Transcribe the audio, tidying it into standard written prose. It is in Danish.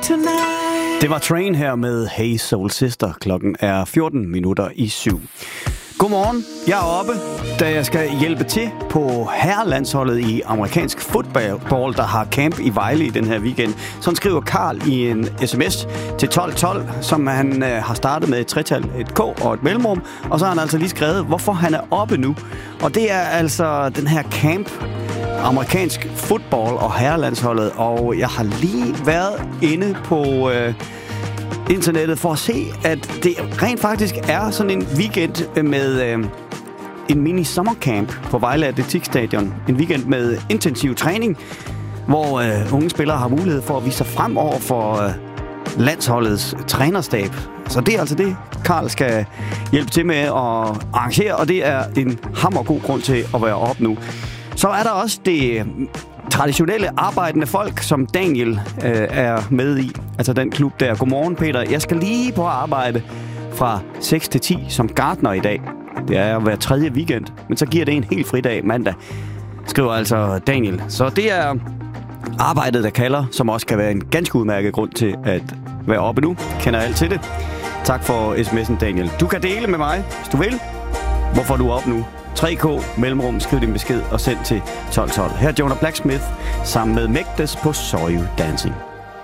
tonight. Det var Train her med Hey Soul Sister. Klokken er 7:14. Godmorgen, jeg er oppe, da jeg skal hjælpe til på herrelandsholdet i amerikansk fodbold, der har camp i Vejle i den her weekend. Sådan skriver Karl i en sms til 1212, som han har startet med et tretal, et K og et mellemrum. Og så har han altså lige skrevet, hvorfor han er oppe nu. Og det er altså den her camp, amerikansk fodbold og herrelandsholdet. Og jeg har lige været inde på internettet for at se, at det rent faktisk er sådan en weekend med en mini-sommercamp på Vejle Atletikstadion. En weekend med intensiv træning, hvor unge spillere har mulighed for at vise sig frem over for landsholdets trænerstab. Så det er altså det, Karl skal hjælpe til med at arrangere, og det er en hammergod grund til at være op nu. Så er der også det traditionelle arbejdende folk, som Daniel er med i. Altså den klub der. Godmorgen, Peter. Jeg skal lige på arbejde fra 6 til 10 som gartner i dag. Det er hver tredje weekend, men så giver det en helt fridag mandag, skriver altså Daniel. Så det er arbejdet, der kalder, som også kan være en ganske udmærket grund til at være oppe nu. Kender alt til det. Tak for sms'en, Daniel. Du kan dele med mig, hvis du vil, hvorfor du er oppe nu. 3K, mellemrum, skriv din besked og send til 1212. Her er Jonah Blacksmith sammen med Megdes på Saw You Dancing.